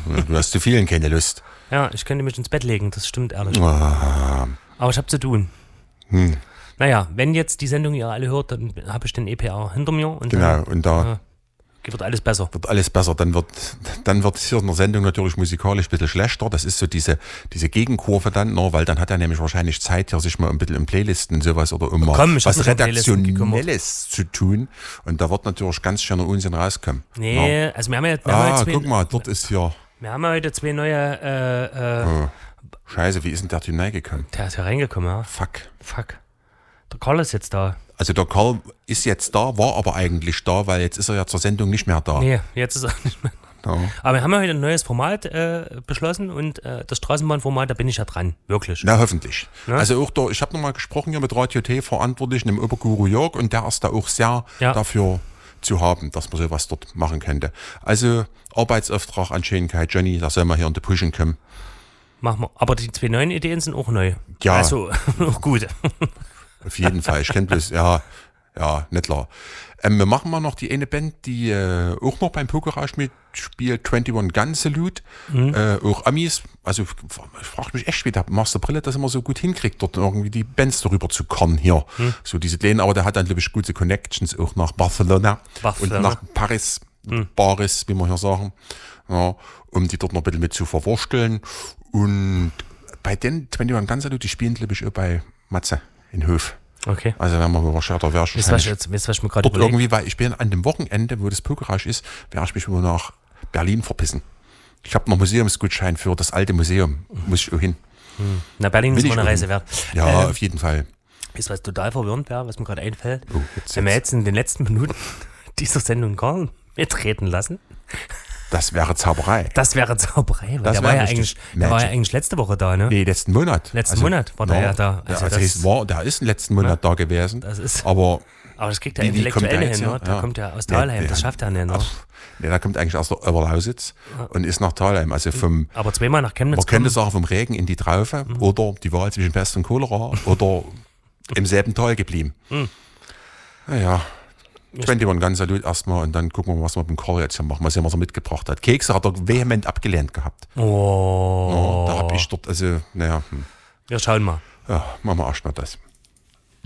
Du hast zu vielen keine Lust. Ja, ich könnte mich ins Bett legen, das stimmt ehrlich. Ah. Aber ich habe zu tun. Naja, wenn jetzt die Sendung ihr alle hört, dann habe ich den EPR hinter mir. Und Genau, dann, und da wird alles besser. wird alles besser. Dann wird hier in der Sendung natürlich musikalisch ein bisschen schlechter. Das ist so diese Gegenkurve dann, ne? Weil dann hat er nämlich wahrscheinlich Zeit, hier sich mal ein bisschen in Playlisten und sowas oder immer was Redaktionelles zu tun. Und da wird natürlich ganz schöner Unsinn rauskommen. Nee, ne? also wir haben ja guck mal, dort ist hier. Wir haben ja heute zwei neue. Scheiße, wie ist denn der Typ reingekommen? Der ist ja reingekommen, ja. Fuck. Der Karl ist jetzt da. Also der Karl ist jetzt da, war aber eigentlich da, weil jetzt ist er ja zur Sendung nicht mehr da. Nee, jetzt ist er nicht mehr da. Ja. Aber wir haben ja heute ein neues Format beschlossen und das Straßenbahnformat, da bin ich ja dran, wirklich. Na, hoffentlich. Ja? Also auch da, ich habe nochmal gesprochen hier mit Radio T Verantwortlichen im Oberguru Jörg und der ist da auch sehr dafür zu haben, dass man sowas dort machen könnte. Also Arbeitsauftrag an Schönkeit, Johnny, da soll man hier in die Pushen kommen. Machen wir. Aber die zwei neuen Ideen sind auch neu. Ja. Also auch gut. Auf jeden Fall. Ich kenne bloß, ja, nicht klar. Wir machen mal noch die eine Band, die auch noch beim Pokerrausch mitspielt, 21 Gun Salute. Auch Amis. Also ich frage mich echt, wie der Master Brille das immer so gut hinkriegt, dort irgendwie die Bands darüber zu kommen hier. So diese Pläne, aber der hat dann, glaube ich, gute Connections auch nach Barcelona. und nach Paris, Paris, wie wir hier sagen. Ja, um die dort noch ein bisschen mit zu verwursteln. Und bei den 21 Gun Salute, die spielen, glaube ich, auch bei Matze in Hof. Okay. Also wenn man überschert, da wäre ich was ich mir gerade dort irgendwie, weil ich bin an dem Wochenende, wo das Pokerrausch ist, werde ich mich wohl nach Berlin verpissen. Ich habe noch Museumsgutschein für das alte Museum, muss ich auch hin. Na, Berlin ist mal eine Reise wert. Ja, auf jeden Fall. Ist was total verwirrend wäre, was mir gerade einfällt. Jetzt. Wenn wir jetzt in den letzten Minuten dieser Sendung Karl mitreden lassen. Das wäre Zauberei. Weil der war ja eigentlich letzte Woche da, ne? Nee, letzten Monat. Monat war der ja da. Der ist letzten Monat da gewesen. Das ist, aber das kriegt der Intellektuelle hin, ne? Da kommt ja aus Thalheim, das schafft er nicht, ne? Nee, der kommt eigentlich aus der Oberlausitz und ist nach Thalheim. Also aber zweimal nach Chemnitz. Man könnte sagen, vom Regen in die Traufe oder die Wahl zwischen Pest und Cholera oder im selben Tal geblieben. Naja. 21 Gun Salute erstmal und dann gucken wir mal, was wir mit dem Karl jetzt hier machen, was er mitgebracht hat. Kekse hat er vehement abgelehnt gehabt. Oh. Ja, da habe ich dort, also, naja. Wir schauen mal. Ja, machen wir erst mal das.